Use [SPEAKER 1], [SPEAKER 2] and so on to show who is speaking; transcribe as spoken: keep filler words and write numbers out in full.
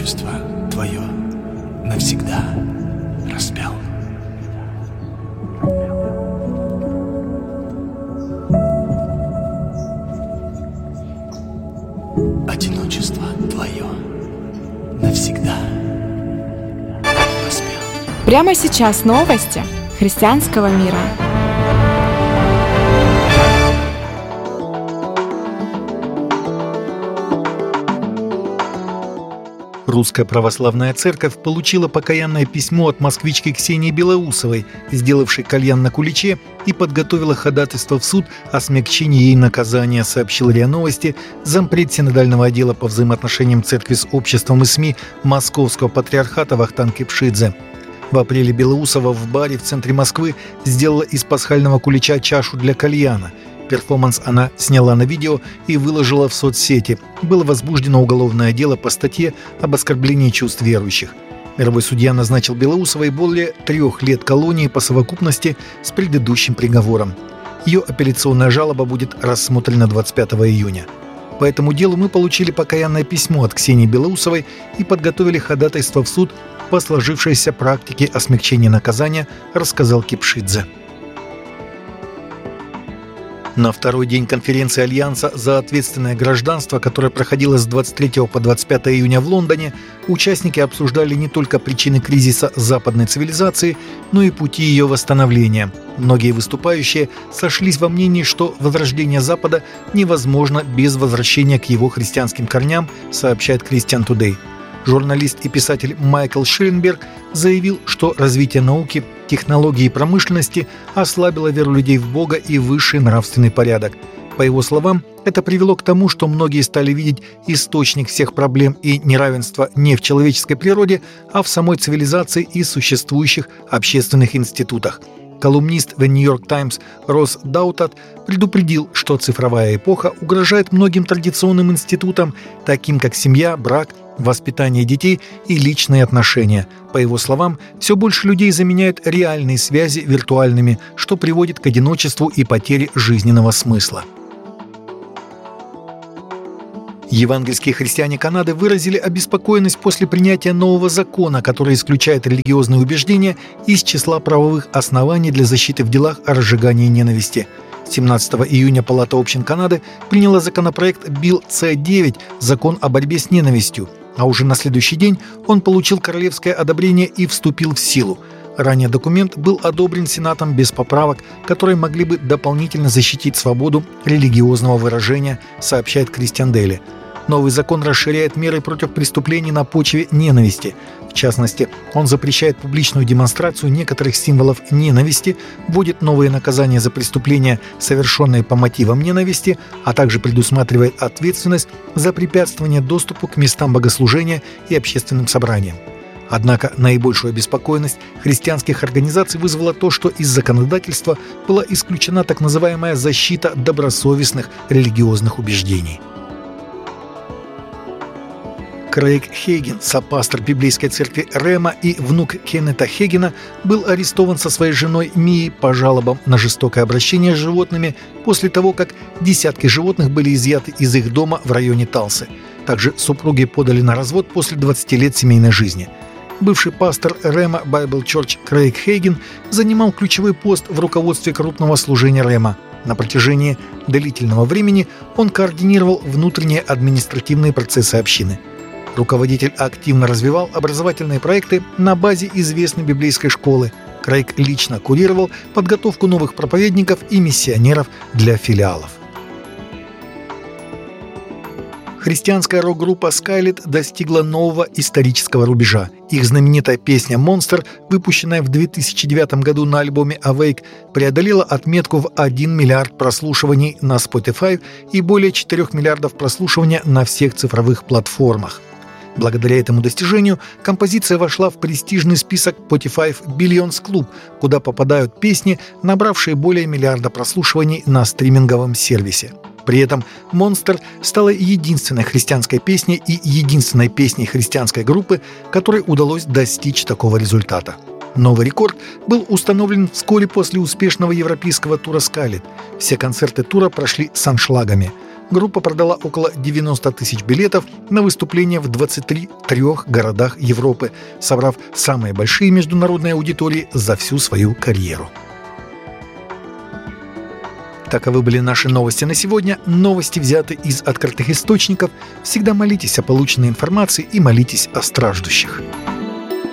[SPEAKER 1] одиночество твое навсегда распял. Одиночество твое навсегда распял.
[SPEAKER 2] Прямо сейчас новости христианского мира.
[SPEAKER 3] Русская православная церковь получила покаянное письмо от москвички Ксении Белоусовой, сделавшей кальян на куличе, и подготовила ходатайство в суд о смягчении ей наказания, сообщил РИА Новости зампред синодального отдела по взаимоотношениям церкви с обществом и СМИ Московского патриархата Вахтанг Кипшидзе. В апреле Белоусова в баре в центре Москвы сделала из пасхального кулича чашу для кальяна. Перформанс она сняла на видео и выложила в соцсети. Было возбуждено уголовное дело по статье об оскорблении чувств верующих. Мировой судья назначил Белоусовой более трех лет колонии по совокупности с предыдущим приговором. Ее апелляционная жалоба будет рассмотрена двадцать пятого июня. По этому делу мы получили покаянное письмо от Ксении Белоусовой и подготовили ходатайство в суд по сложившейся практике о смягчении наказания, рассказал Кипшидзе. На второй день конференции Альянса за ответственное гражданство, которая проходила с двадцать третьего по двадцать пятое июня в Лондоне, участники обсуждали не только причины кризиса западной цивилизации, но и пути ее восстановления. Многие выступающие сошлись во мнении, что возрождение Запада невозможно без возвращения к его христианским корням, сообщает Christian Today. Журналист и писатель Майкл Шилленберг заявил, что развитие науки, технологий и промышленности ослабило веру людей в Бога и высший нравственный порядок. По его словам, это привело к тому, что многие стали видеть источник всех проблем и неравенства не в человеческой природе, а в самой цивилизации и существующих общественных институтах. Колумнист The New York Times Росс Даутат предупредил, что цифровая эпоха угрожает многим традиционным институтам, таким как семья, брак, воспитание детей и личные отношения. По его словам, все больше людей заменяют реальные связи виртуальными, что приводит к одиночеству и потере жизненного смысла. Евангельские христиане Канады выразили обеспокоенность после принятия нового закона, который исключает религиозные убеждения из числа правовых оснований для защиты в делах о разжигании ненависти. семнадцатого июня Палата общин Канады приняла законопроект Билл Си девять «Закон о борьбе с ненавистью», а уже на следующий день он получил королевское одобрение и вступил в силу. Ранее документ был одобрен Сенатом без поправок, которые могли бы дополнительно защитить свободу религиозного выражения, сообщает Кристиан Дейли. Новый закон расширяет меры против преступлений на почве ненависти. В частности, он запрещает публичную демонстрацию некоторых символов ненависти, вводит новые наказания за преступления, совершенные по мотивам ненависти, а также предусматривает ответственность за препятствование доступу к местам богослужения и общественным собраниям. Однако наибольшую обеспокоенность христианских организаций вызвало то, что из законодательства была исключена так называемая защита добросовестных религиозных убеждений. Крейг Хейген, сопастор библейской церкви Рема и внук Кеннета Хейгена, был арестован со своей женой Мией по жалобам на жестокое обращение с животными после того, как десятки животных были изъяты из их дома в районе Талсы. Также супруги подали на развод после двадцати лет семейной жизни. Бывший пастор Рема Bible Church Крейг Хейген занимал ключевой пост в руководстве крупного служения Рема. На протяжении длительного времени он координировал внутренние административные процессы общины. Руководитель активно развивал образовательные проекты на базе известной библейской школы. Крейг лично курировал подготовку новых проповедников и миссионеров для филиалов. Христианская рок-группа Skillet достигла нового исторического рубежа. Их знаменитая песня «Monster», выпущенная в две тысячи девятом году на альбоме «Awake», преодолела отметку в один миллиард прослушиваний на Spotify и более четырёх миллиардов прослушиваний на всех цифровых платформах. Благодаря этому достижению композиция вошла в престижный список Spotify Billions Club, куда попадают песни, набравшие более миллиарда прослушиваний на стриминговом сервисе. При этом «Monster» стала единственной христианской песней и единственной песней христианской группы, которой удалось достичь такого результата. Новый рекорд был установлен вскоре после успешного европейского тура Skillet. Все концерты тура прошли с аншлагами. группа продала около девяносто тысяч билетов на выступления в двадцати трёх городах Европы, собрав самые большие международные аудитории за всю свою карьеру. Таковы были наши новости на сегодня. Новости взяты из открытых источников. Всегда молитесь о полученной информации и молитесь о страждущих.